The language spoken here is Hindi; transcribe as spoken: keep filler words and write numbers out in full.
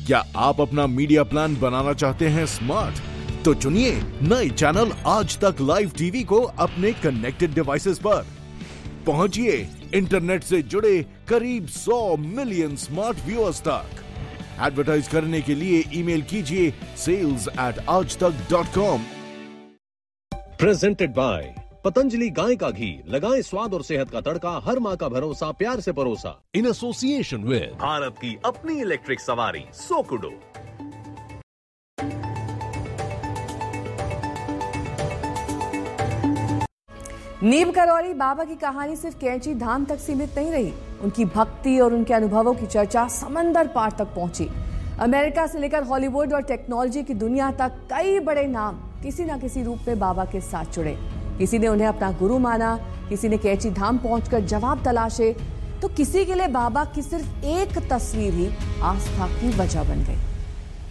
क्या आप अपना मीडिया प्लान बनाना चाहते हैं स्मार्ट? तो चुनिए नए चैनल आज तक लाइव टीवी को अपने कनेक्टेड डिवाइसेस पर। पहुंचिए इंटरनेट से जुड़े करीब सौ मिलियन स्मार्ट व्यूअर्स तक। एडवर्टाइज करने के लिए ईमेल कीजिए सेल्स एट आज तक dot com. Presented by Patanjali गाय का घी, लगाएं स्वाद और सेहत का तड़का, हर माँ का भरोसा, प्यार से परोसा। इन एसोसिएशन विद भारत की अपनी इलेक्ट्रिक सवारी सोकुडो। नीम करौली बाबा की कहानी सिर्फ कैंची धाम तक सीमित नहीं रही। उनकी भक्ति और उनके अनुभवों की चर्चा समंदर पार तक पहुंची। अमेरिका से लेकर हॉलीवुड और टेक्नोलॉजी की दुनिया तक कई बड़े नाम किसी न किसी रूप में बाबा के साथ जुड़े। किसी ने उन्हें अपना गुरु माना, किसी ने कैंची धाम पहुंचकर जवाब तलाशे, तो किसी के लिए बाबा की सिर्फ एक तस्वीर ही आस्था की वजह बन गई।